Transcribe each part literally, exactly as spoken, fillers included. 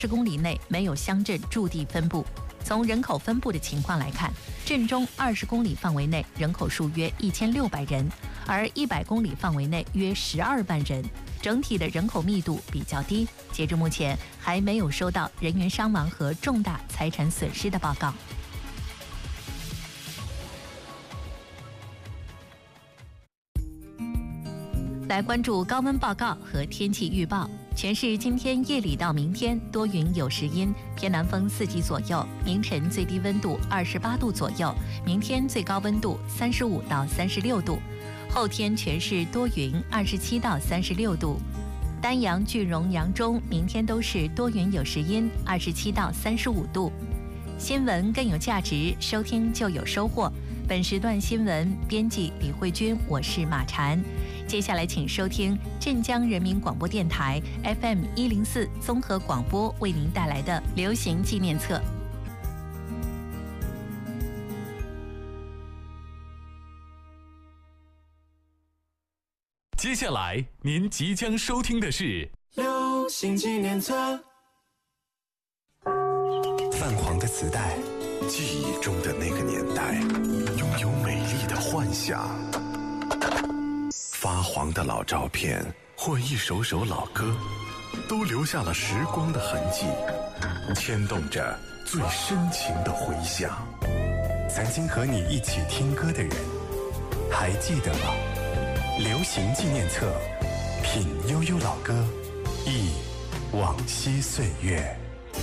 十公里内没有乡镇驻地分布。从人口分布的情况来看，镇中二十公里范围内人口数约一千六百人，而一百公里范围内约十二万人，整体的人口密度比较低。截至目前，还没有收到人员伤亡和重大财产损失的报告。来关注高温报告和天气预报。全市今天夜里到明天多云有时阴，偏南风四级左右，凌晨最低温度二十八度左右，明天最高温度三十五到三十六度。后天全市多云，二十七到三十六度。丹阳、句容、扬中明天都是多云有时阴，二十七到三十五度。新闻更有价值，收听就有收获。本时段新闻编辑李慧君，我是马婵。接下来请收听镇江人民广播电台 F M 一零四综合广播为您带来的流行纪念册。 接下来您即将收听的是流行纪念册。 泛黄的磁带，记忆中的那个年代，拥有美丽的幻想。发黄的老照片或一首首老歌，都留下了时光的痕迹，牵动着最深情的回响。曾经和你一起听歌的人，还记得吗？流行纪念册，品悠悠老歌，忆往昔岁月。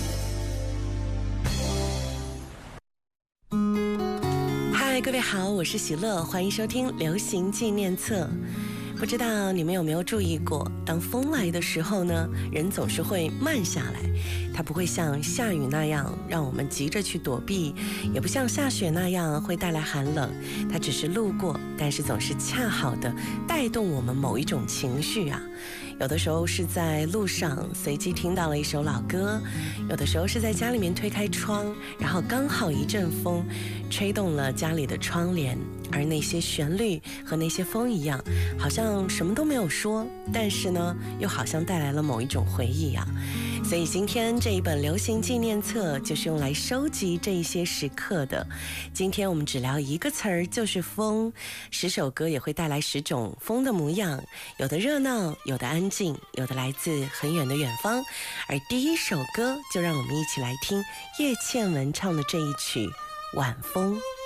嗨，各位好，我是喜乐，欢迎收听流行纪念册。不知道你们有没有注意过，当风来的时候呢，人总是会慢下来，它不会像下雨那样让我们急着去躲避，也不像下雪那样会带来寒冷，它只是路过，但是总是恰好的带动我们某一种情绪啊。有的时候是在路上随机听到了一首老歌，有的时候是在家里面推开窗，然后刚好一阵风吹动了家里的窗帘，而那些旋律和那些风一样，好像什么都没有说，但是呢又好像带来了某一种回忆啊。所以今天这一本流行纪念册就是用来收集这一些时刻的。今天我们只聊一个词儿，就是风。十首歌也会带来十种风的模样，有的热闹，有的安静，有的来自很远的远方。而第一首歌就让我们一起来听叶倩文唱的这一曲《晚风》。